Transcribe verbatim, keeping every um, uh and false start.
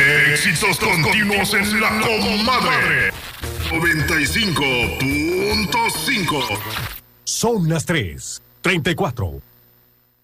Éxitos continuos en la comadre. noventa y cinco punto cinco. Son las tres treinta y cuatro.